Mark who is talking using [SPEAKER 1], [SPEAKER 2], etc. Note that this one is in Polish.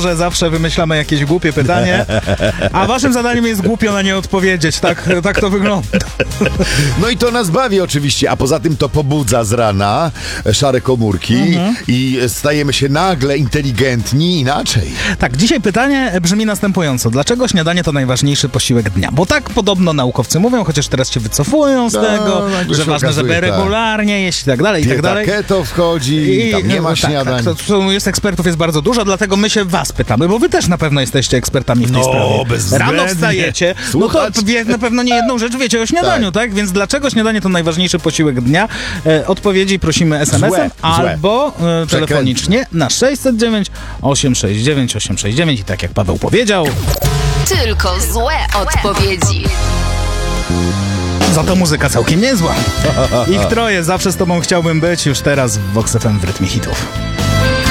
[SPEAKER 1] że zawsze wymyślamy jakieś głupie pytanie, a waszym zadaniem jest głupio na nie odpowiedzieć. Tak to wygląda.
[SPEAKER 2] No i to nas bawi oczywiście, a poza tym to pobudza z rana szare komórki i stajemy się nagle inteligentni inaczej.
[SPEAKER 1] Tak, dzisiaj pytanie brzmi następująco. Dlaczego śniadanie to najważniejszy posiłek dnia? Bo tak podobno naukowcy mówią, chociaż teraz się wycofują z tego, że ważne, żeby regularnie jeść i tak dalej, i tak dalej.
[SPEAKER 2] Keto wchodzi, tam nie ma śniadań.
[SPEAKER 1] Jest ekspertów jest bardzo dużo, dlatego my się was pytamy, bo wy też na pewno jesteście ekspertami w tej sprawie.
[SPEAKER 2] Bezwzględnie.
[SPEAKER 1] Rano wstajecie, no to na pewno nie jedną rzecz wiecie o śniadaniu, tak? Więc dlaczego śniadanie to najważniejszy posiłek dnia? Odpowiedzi prosimy SMS-em albo telefonicznie na 609 869 869 i tak jak Paweł powiedział...
[SPEAKER 3] Tylko złe odpowiedzi.
[SPEAKER 1] Za to muzyka całkiem niezła. Ich troje, zawsze z tobą chciałbym być, już teraz w Vox FM w rytmie hitów.